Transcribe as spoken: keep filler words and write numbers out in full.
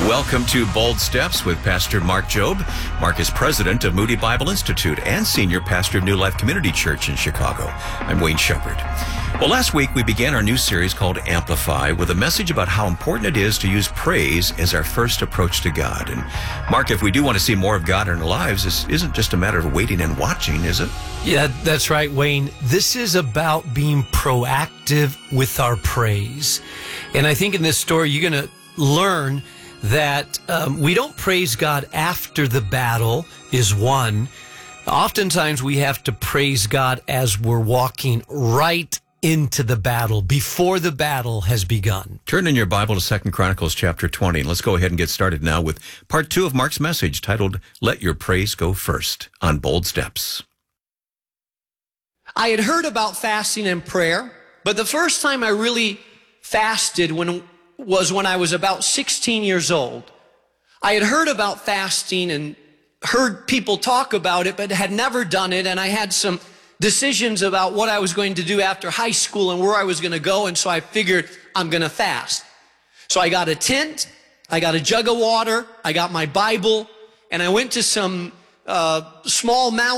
Welcome to Bold Steps with Pastor Mark Jobe. Mark is president of Moody Bible Institute and senior pastor of New Life Community Church in Chicago. I'm Wayne Shepherd. Well, last week we began our new series called Amplify with a message about how important it is to use praise as our first approach to God. And Mark, if we do want to see more of God in our lives, this isn't just a matter of waiting and watching, is it? Yeah, that's right, Wayne. This is about being proactive with our praise. And I think in this story, you're going to learn that um, we don't praise God after the battle is won. Oftentimes we have to praise God as we're walking right into the battle, before the battle has begun. Turn in your Bible to Second Chronicles chapter twenty. And let's go ahead and get started now with part two of Mark's message titled, Let Your Praise Go First, on Bold Steps. I had heard about fasting and prayer, but the first time I really fasted when was when I was about sixteen years old. I had heard about fasting and heard people talk about it, but had never done it. And I had some decisions about what I was going to do after high school and where I was going to go. And so I figured I'm going to fast. So I got a tent, I got a jug of water, I got my Bible, and I went to some uh, small mountain